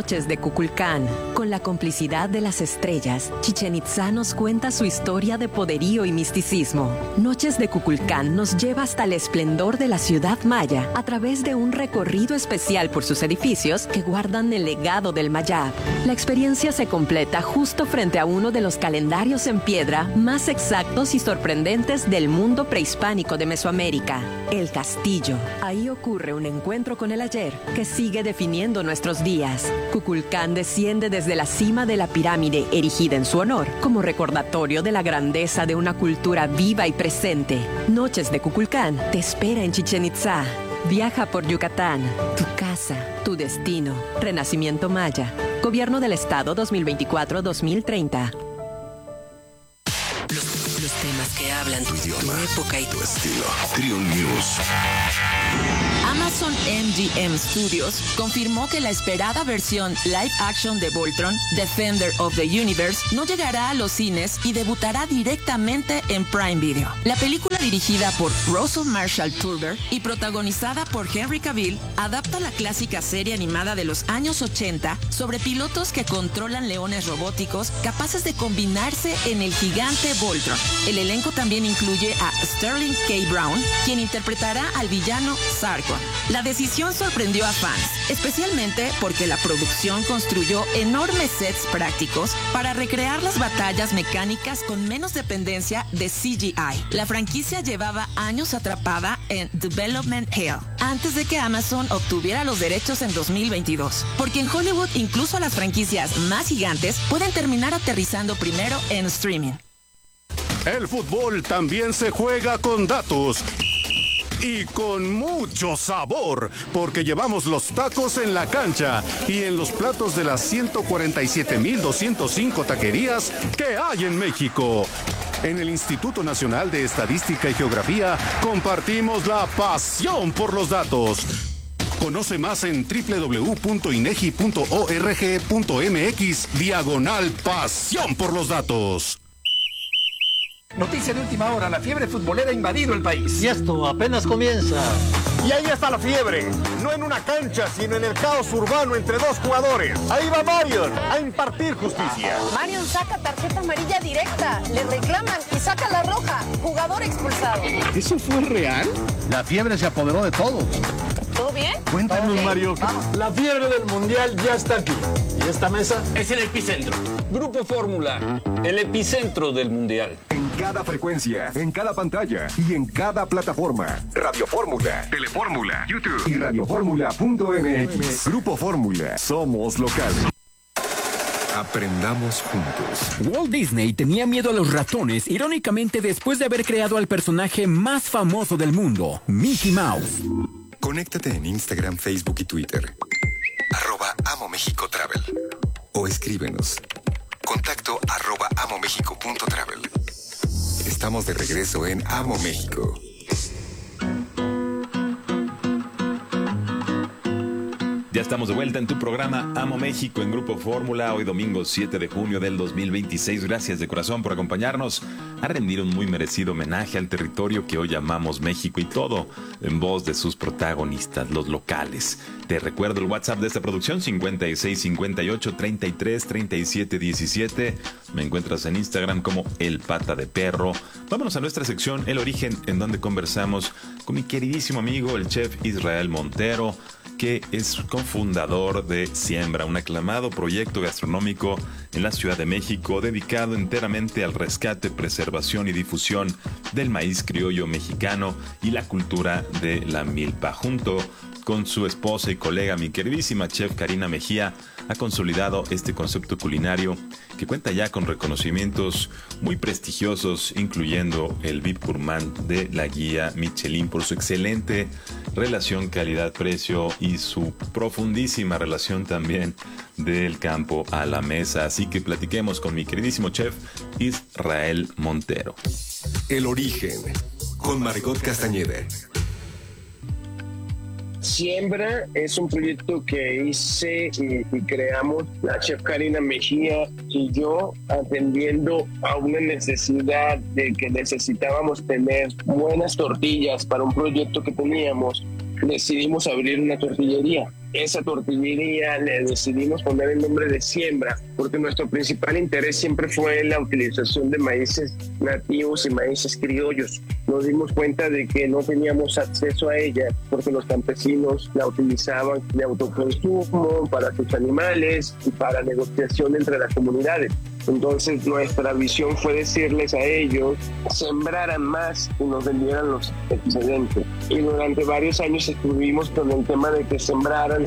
Noches de Kukulcán. Con la complicidad de las estrellas, Chichén Itzá nos cuenta su historia de poderío y misticismo. Noches de Kukulcán nos lleva hasta el esplendor de la ciudad maya a través de un recorrido especial por sus edificios que guardan el legado del Mayab. La experiencia se completa justo frente a uno de los calendarios en piedra más exactos y sorprendentes del mundo prehispánico de Mesoamérica, el Castillo. Ahí ocurre un encuentro con el ayer que sigue definiendo nuestros días. Kukulcán desciende desde la cima de la pirámide erigida en su honor, como recordatorio de la grandeza de una cultura viva y presente. Noches de Kukulcán te espera en Chichén Itzá. Viaja por Yucatán, tu casa, tu destino. Renacimiento Maya. Gobierno del Estado 2024-2030. Los temas que hablan tu idioma, tu época y tu estilo. Triun News. Amazon MGM Studios confirmó que la esperada versión live action de Voltron, Defender of the Universe, no llegará a los cines y debutará directamente en Prime Video. La película, dirigida por Russell Marshall Turber y protagonizada por Henry Cavill, adapta la clásica serie animada de los años 80 sobre pilotos que controlan leones robóticos capaces de combinarse en el gigante Voltron. El elenco también incluye a Sterling K. Brown, quien interpretará al villano Sarkon. La decisión sorprendió a fans, especialmente porque la producción construyó enormes sets prácticos para recrear las batallas mecánicas con menos dependencia de CGI. La franquicia llevaba años atrapada en Development Hell, antes de que Amazon obtuviera los derechos en 2022. Porque en Hollywood incluso las franquicias más gigantes pueden terminar aterrizando primero en streaming. El fútbol también se juega con datos. Y con mucho sabor, porque llevamos los tacos en la cancha y en los platos de las 147,205 taquerías que hay en México. En el Instituto Nacional de Estadística y Geografía compartimos la pasión por los datos. Conoce más en www.inegi.org.mx/pasión por los datos. Noticia de última hora, la fiebre futbolera ha invadido el país. Y esto apenas comienza. Y ahí está la fiebre, no en una cancha, sino en el caos urbano entre dos jugadores. Ahí va Marion a impartir justicia. Marion saca tarjeta amarilla directa, le reclaman y saca la roja. Jugador expulsado. ¿Eso fue real? La fiebre se apoderó de todos. ¿Todo bien? Cuéntanos, okay, Mario. La fiebre del mundial ya está aquí. ¿Y esta mesa? Es el epicentro. Grupo Fórmula, el epicentro del mundial. En cada frecuencia, en cada pantalla y en cada plataforma. Radio Fórmula, Telefórmula, YouTube y radioformula.mx. Grupo Fórmula, somos locales. Aprendamos juntos. Walt Disney tenía miedo a los ratones, irónicamente después de haber creado al personaje más famoso del mundo, Mickey Mouse. Conéctate en Instagram, Facebook y Twitter. @AmoMéxicoTravel. O escríbenos. Contacto @amomexico.travel. Estamos de regreso en Amo México. Ya estamos de vuelta en tu programa Amo México en Grupo Fórmula, hoy domingo 7 de junio del 2026. Gracias de corazón por acompañarnos a rendir un muy merecido homenaje al territorio que hoy llamamos México, y todo en voz de sus protagonistas, los locales. Te recuerdo el WhatsApp de esta producción, 5658-333717. Me encuentras en Instagram como El Pata de Perro. Vámonos a nuestra sección El Origen, en donde conversamos con mi queridísimo amigo, el chef Israel Montero, que es cofundador de Siembra, un aclamado proyecto gastronómico en la Ciudad de México dedicado enteramente al rescate, preservación y difusión del maíz criollo mexicano y la cultura de la milpa. Junto con su esposa y colega, mi queridísima chef Karina Mejía, ha consolidado este concepto culinario que cuenta ya con reconocimientos muy prestigiosos, incluyendo el VIP Gourmand de la guía Michelin por su excelente relación calidad-precio y su profundísima relación también del campo a la mesa. Así que platiquemos con mi queridísimo chef Israel Montero. El Origen, con Margot Castañeda. Siembra es un proyecto que hice y creamos la chef Karina Mejía y yo, atendiendo a una necesidad de que necesitábamos tener buenas tortillas para un proyecto que teníamos. Decidimos abrir una tortillería esa tortillería le decidimos poner el nombre de Siembra, porque nuestro principal interés siempre fue la utilización de maíces nativos y maíces criollos. Nos dimos cuenta de que no teníamos acceso a ella porque los campesinos la utilizaban de autoconsumo para sus animales y para negociación entre las comunidades. Entonces nuestra visión fue decirles a ellos sembraran más y nos vendieran los excedentes. Y durante varios años estuvimos con el tema de que sembraran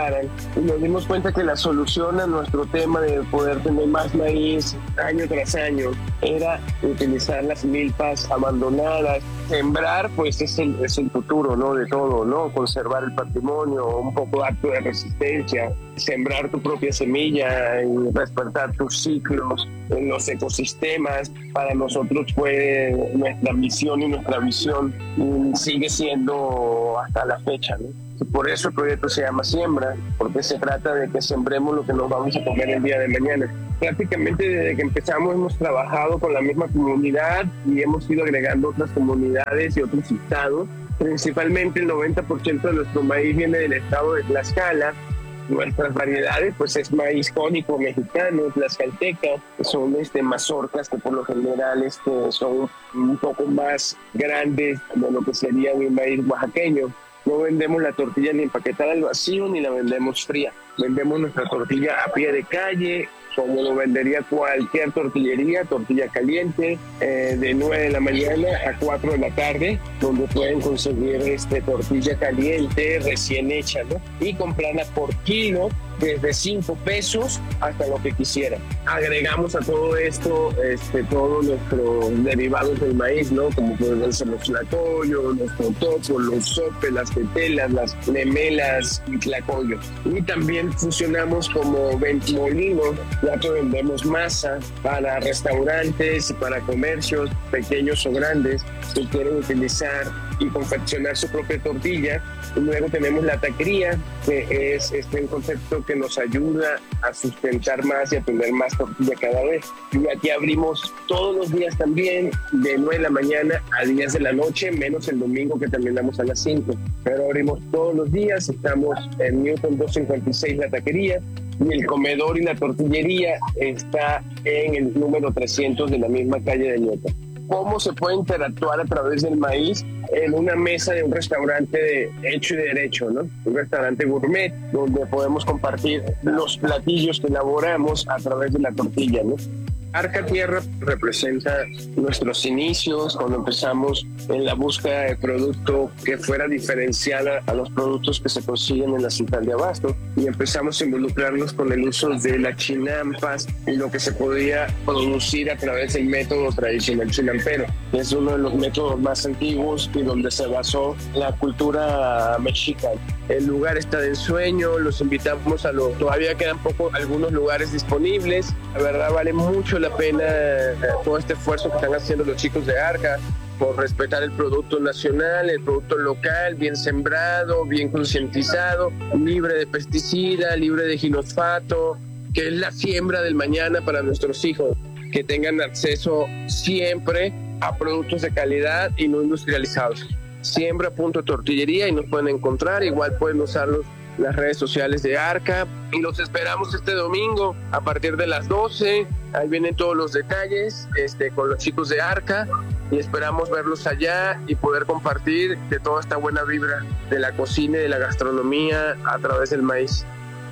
y nos dimos cuenta que la solución a nuestro tema de poder tener más maíz año tras año era utilizar las milpas abandonadas. Sembrar pues es el futuro, ¿no? De todo, ¿no? Conservar el patrimonio, un poco acto de resistencia, sembrar tu propia semilla y respetar tus ciclos en los ecosistemas. Para nosotros fue nuestra misión y nuestra visión y sigue siendo hasta la fecha, ¿no? Por eso el proyecto se llama Siembra, porque se trata de que sembremos lo que nos vamos a comer el día de mañana. Prácticamente desde que empezamos hemos trabajado con la misma comunidad y hemos ido agregando otras comunidades y otros estados. Principalmente el 90% de nuestro maíz viene del estado de Tlaxcala. Nuestras variedades pues es maíz cónico mexicano, tlaxcalteca, son mazorcas que por lo general son un poco más grandes de lo que sería un maíz oaxaqueño. No vendemos la tortilla ni empaquetada al vacío ni la vendemos fría. Vendemos nuestra tortilla a pie de calle, como lo vendería cualquier tortillería, tortilla caliente, de 9 de la mañana a 4 de la tarde, donde pueden conseguir tortilla caliente, recién hecha, ¿no? Y comprarla por kilo, desde 5 pesos hasta lo que quisieran. Agregamos a todo esto todos nuestros derivados del maíz, ¿no? Como pueden ser los tlacoyos, los totopos, los sopes, las tetelas, las lemelas y tlacoyos. Y también fusionamos como molinos, ya que vendemos masa para restaurantes y para comercios pequeños o grandes que quieren utilizar y confeccionar su propia tortilla. Y luego tenemos la taquería, que es un concepto que nos ayuda a sustentar más y a tener más tortilla cada vez. Y aquí abrimos todos los días también, de 9 de la mañana a 10 de la noche, menos el domingo que terminamos a las 5. Pero abrimos todos los días, estamos en Newton 256 la taquería, y el comedor y la tortillería está en el número 300 de la misma calle de Newton. ¿Cómo se puede interactuar a través del maíz? En una mesa de un restaurante hecho y derecho, ¿no? Un restaurante gourmet donde podemos compartir los platillos que elaboramos a través de la tortilla, ¿no? Arca Tierra representa nuestros inicios cuando empezamos en la búsqueda de producto que fuera diferenciada a los productos que se consiguen en la central de abasto, y empezamos a involucrarnos con el uso de las chinampas y lo que se podía producir a través del método tradicional chinampero, que es uno de los métodos más antiguos y donde se basó la cultura mexica. El lugar está de ensueño, los invitamos todavía quedan algunos lugares disponibles. La verdad vale mucho la pena todo este esfuerzo que están haciendo los chicos de Arca por respetar el producto nacional, el producto local, bien sembrado, bien concientizado, libre de pesticida, libre de ginosfato, que es la siembra del mañana para nuestros hijos, que tengan acceso siempre a productos de calidad y no industrializados. Siembra.tortillería y nos pueden encontrar, igual pueden usar las redes sociales de Arca, y los esperamos este domingo a partir de las 12. Ahí vienen todos los detalles con los chicos de Arca, y esperamos verlos allá y poder compartir de toda esta buena vibra de la cocina y de la gastronomía a través del maíz.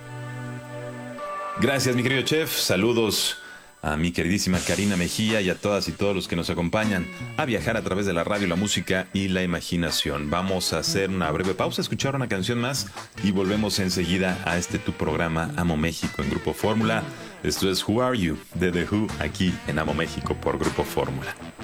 Gracias, mi querido chef. Saludos a mi queridísima Karina Mejía y a todas y todos los que nos acompañan a viajar a través de la radio, la música y la imaginación. Vamos a hacer una breve pausa, escuchar una canción más y volvemos enseguida a tu programa Amo México en Grupo Fórmula. Esto es Who Are You de The Who aquí en Amo México por Grupo Fórmula.